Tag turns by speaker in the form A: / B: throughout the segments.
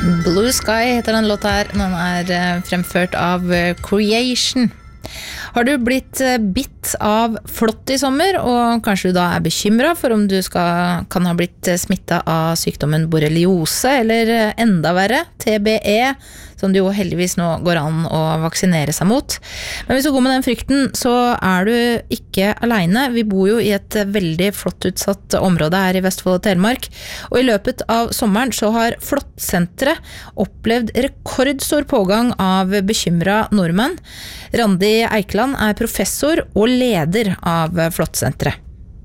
A: Blue Sky heter den låta her. Den fremført av Creation. Har du blitt bitt av flått I sommer, og kanskje du da bekymret for om du kan ha blitt smittet av sykdommen borreliose, eller enda verre, TBE, som det jo heldigvis nå går an å vaksinere seg mot. Men hvis du går med den frykten, så du ikke alene. Vi bor jo I et veldig flåttutsatt område her I Vestfold og Telemark, og I løpet av sommeren så har Flåttsenteret opplevd rekordstor pågang av bekymret nordmenn. Randi Eikeland professor og leder av Flåttsenteret.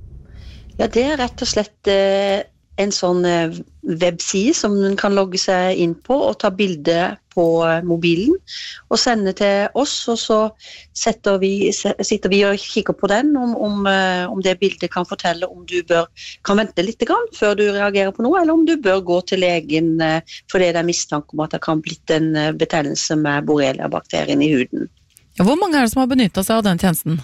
B: Ja, det rett og slett en sånn webside som man kan logge seg inn på og ta bilde på mobilen og sende til oss, og så sitter vi og kikker på den om det bildet kan fortelle om du kan vente litt grann før du reagerer på noe, eller om du bør gå til legen fordi det mistanke om at det kan blitt en betennelse med borrelia-bakterien I huden.
C: Ja, hvor mange det som har benyttet seg av den tjenesten?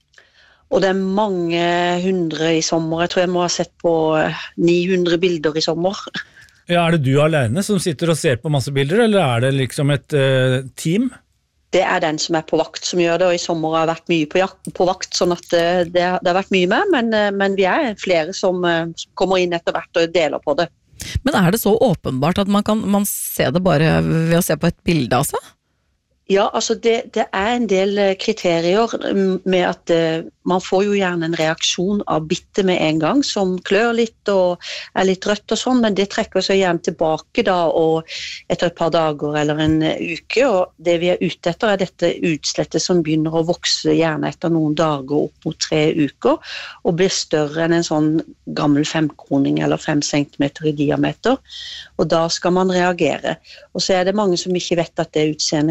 B: Og det mange hundre I sommer. Jeg tror jeg må ha sett på 900 bilder I sommer.
D: Ja, det du alene som sitter og ser på masse bilder, eller det liksom et team?
B: Det den som på vakt som gjør det, og I sommer har jeg vært mye på vakt, sånn at det har vært mye med, men vi flere som kommer inn etter hvert og deler på det.
C: Men det så åpenbart at man ser det bare ved å se på et bilde, altså?
B: Ja, altså det en del kriterier med at man får jo gjerne en reaksjon av bitte med en gang, som klør litt og litt rødt og sånn, men det trekker seg gjerne tilbake da, og etter et par dager eller en uke, og det vi ute etter dette utslettet som begynner å vokse gjerne etter noen dager opp mot 3 uker, og blir større enn en sånn gammel 5-kroning eller 5 centimeter I diameter, og da skal man reagere. Og så det mange som ikke vet at det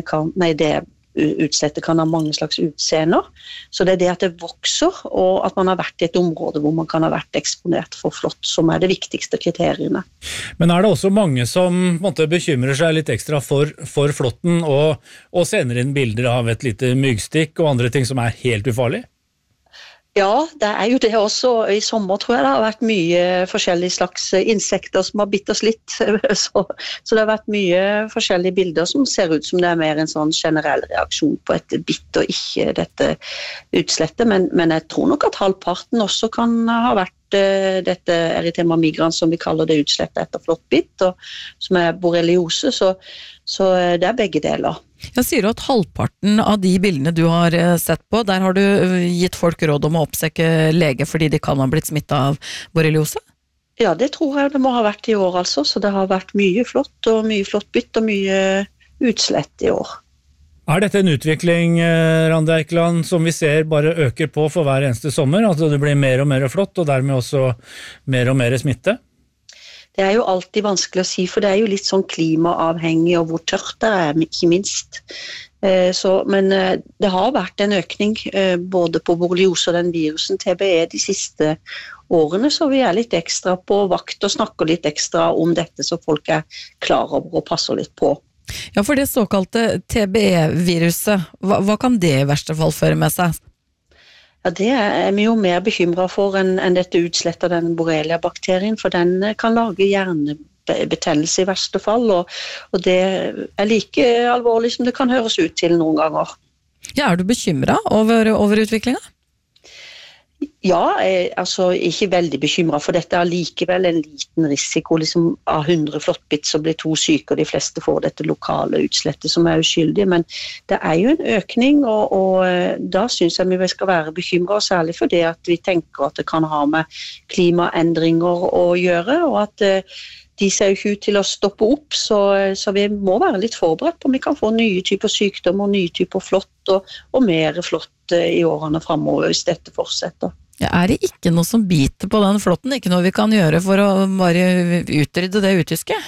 B: det utslettet kan ha mange slags utseender, så det at det vokser, og at man har vært I et område hvor man kan ha vært eksponert for flått, som det viktigste kriteriene.
D: Men det også mange som bekymrer seg litt ekstra for flåtten, og sender inn bilder av et lite myggstikk og andre ting som helt ufarlig?
B: Ja, det jo det også. I sommer tror jeg det har vært mye forskjellige slags insekter som har bitt oss litt, så det har vært mye forskjellige bilder som ser ut som det mer en sånn generell reaksjon på et bitt og ikke dette utslettet, men jeg tror nok at halvparten også kan ha vært dette erythema migrans som vi kaller det utslettet etter flåttbitt, som borreliose, så det begge deler.
C: Jeg sier at halvparten av de bildene du har sett på, der har du gitt folk råd om å oppsøke lege fordi de kan ha blitt smittet av borreliose?
B: Ja, det tror jeg det må ha vært I år altså, så det har vært mye flått og mye flåttbitt og mye utslett I år.
D: Dette en utvikling, Randi Eikeland, som vi ser bare øker på for hver eneste sommer, at det blir mer og mer flått, og dermed også mer og mer smitte?
B: Det jo alltid vanskelig å si, for det jo litt sånn klimaavhengig og hvor tørt det ikke minst. Men det har vært en økning både på borreliose og den virusen TBE de siste årene, så vi litt ekstra på vakt og snakker litt ekstra om dette, så folk klar over og passer litt på.
C: Ja, for det såkalte TBE-viruset, hva kan det I verste fall føre med seg?
B: Ja, det vi jo mer bekymret for enn dette utslettet av den borrelia-bakterien, for den kan lage hjernebetennelse I verste fall, og det like alvorlig som det kan høres ut til noen ganger.
C: Ja, du bekymret over utviklingen?
B: Ja, altså ikke veldig bekymret, for dette likevel en liten risiko, liksom av 100 flåttbitt så blir 2 syke, og de fleste får dette lokale utslettet som uskyldige, men det jo en økning, og da synes jeg vi skal være bekymret, og særlig for det at vi tenker at det kan ha med klimaendringer å gjøre, og at de ser jo ikke ut til å stoppe opp, så vi må være litt forberedt på om vi kan få nye typer sykdom og nye typer flått og mer flått I årene fremover hvis dette fortsetter.
C: Ja, det ikke noe som biter på den flåtten? Ikke noe vi kan gjøre for å bare utrydde det utyske?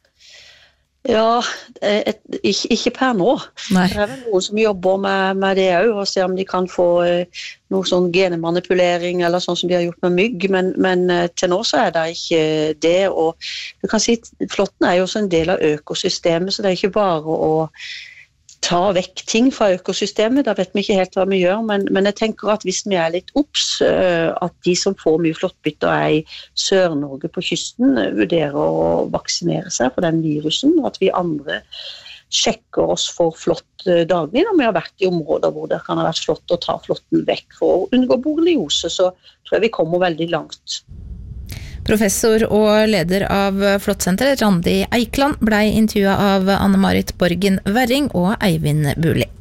B: Ja, ikke per nå.
C: Nei.
B: Det vel noen som jobber med det også, og ser om de kan få noe sånn genemanipulering, eller sånn som de har gjort med mygg, men til nå så det ikke det, og du kan si, flåtten jo også en del av økosystemet, så det ikke bare å ta vekk ting fra økosystemet, da vet vi ikke helt hva vi gjør, men jeg tenker at hvis vi litt obs, at de som får mye flåttbytter i Sør-Norge på kysten, vurderer å vaksinere seg for den virusen, og at vi andre sjekker oss for flått daglig når vi har vært i områder hvor det kan ha vært flott å ta flåtten vekk for å unngå borreliose, så tror jeg vi kommer veldig langt.
A: Professor og leder av Flåttsenteret, Randi Eikeland, ble intervjuet av Anne-Marit Borgen Werring og Eivind Buli.